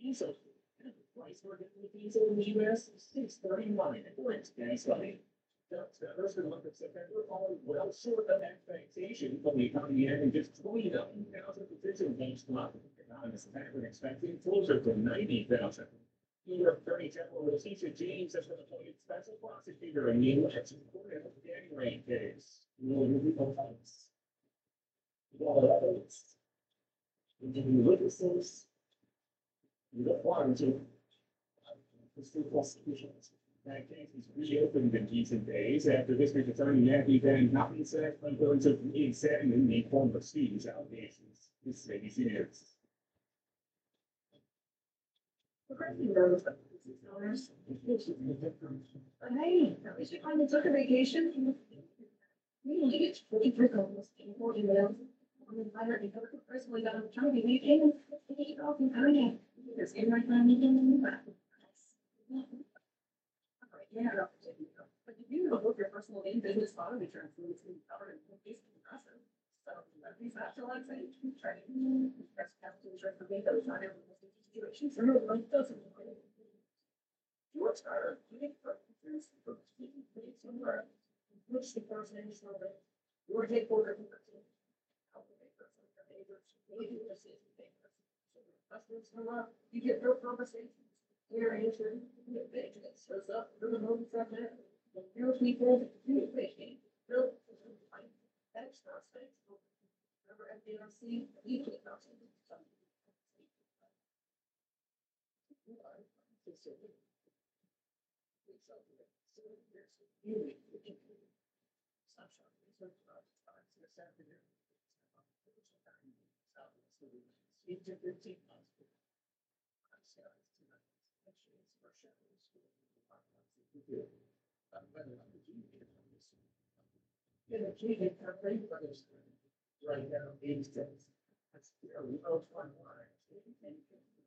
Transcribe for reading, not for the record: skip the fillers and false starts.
diesel. Price for diesel in the US is $6.39 at Wednesday. Senators in the month of September falling well short of expectation from the economy having just 29,000 positions last month. Economists have expecting closer to 90,000. New York Attorney General Letitia James has been appointed special prosecutor in the election court in the January case. Witnesses, you don't want to. The state prosecutions. That case is reopened in recent days after District Attorney Matthew Van Houten said unwilling to re-examine the former Steve's allegations. This is ABC News. Hey, at least you finally took a vacation. We only get 43 calls in 40 minutes. I'm invited to go to personally got a maternity leave and take off and come in. Because in my family, yeah. But you do know both your personal and business auto insurance is covered in case of progressive. So at least that's all I'm saying. Try to express capital insurance for me, those not in situations. So no, it doesn't. George Carter, you think for instance, somewhere, which the person is from the your take order. You get no conversation. Your answer, you get big, it shows up, really moments like that. Real people, communication, real, that's not safe. Remember FDRC, you can't not say something. Right now, 86. That's really low fun line.